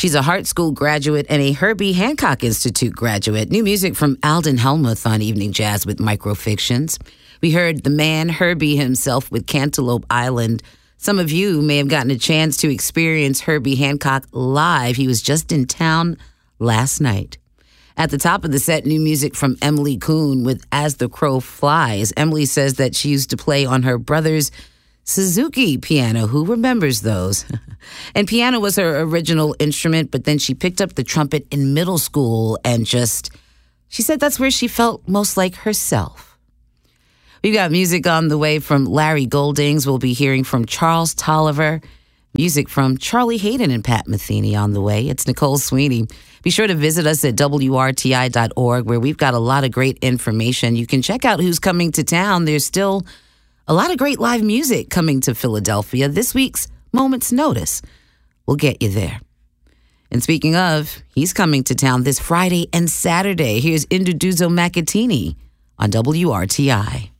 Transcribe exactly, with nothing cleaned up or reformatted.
She's a Hart School graduate and a Herbie Hancock Institute graduate. New music from Alden Helmuth on Evening Jazz with Microfictions. We heard the man Herbie himself with Cantaloupe Island. Some of you may have gotten a chance to experience Herbie Hancock live. He was just in town last night. At the top of the set, new music from Emily Kuhn with As the Crow Flies. Emily says that she used to play on her brother's Suzuki piano. Who remembers those? And piano was her original instrument, but then she picked up the trumpet in middle school and just, she said that's where she felt most like herself. We've got music on the way from Larry Goldings. We'll be hearing from Charles Tolliver. Music from Charlie Hayden and Pat Metheny on the way. It's Nicole Sweeney. Be sure to visit us at W R T I dot org, where we've got a lot of great information. You can check out who's coming to town. There's still a lot of great live music coming to Philadelphia. This week's Moment's Notice will get you there. And speaking of, he's coming to town this Friday and Saturday. Here's Induduzo Makatini on W R T I.